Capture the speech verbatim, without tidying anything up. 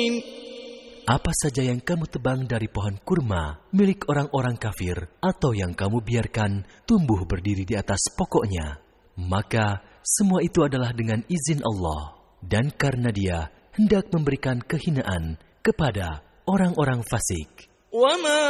Apa saja yang kamu tebang dari pohon kurma milik orang-orang kafir atau yang kamu biarkan tumbuh berdiri di atas pokoknya, maka semua itu adalah dengan izin Allah dan karena Dia hendak memberikan kehinaan kepada orang-orang fasik.